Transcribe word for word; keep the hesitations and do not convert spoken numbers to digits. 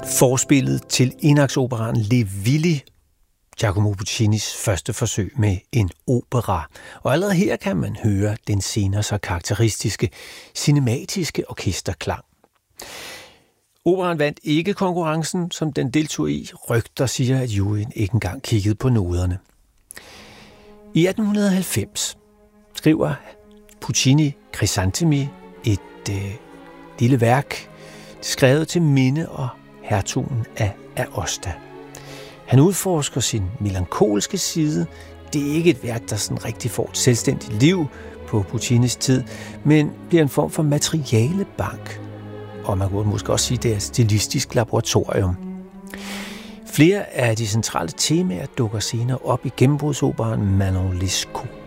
Forspillet til enaktsoperaen Le Villi, Giacomo Puccinis første forsøg med en opera. Og allerede her kan man høre den senere så karakteristiske cinematiske orkesterklang. Operaen vandt ikke konkurrencen, som den deltog i. Rygter siger, at juryen ikke engang kiggede på noderne. I atten halvfems skriver Puccini Crisantemi et øh, lille værk, skrevet til minde og hertugen af Aosta. Han udforsker sin melankolske side. Det er ikke et værk, der sådan rigtig får et selvstændigt liv på Puccinis tid, men bliver en form for materialebank. Og man kunne måske også sige, at det er et stilistisk laboratorium. Flere af de centrale temaer dukker senere op i gennembrudsoperaen Manon Lescaut.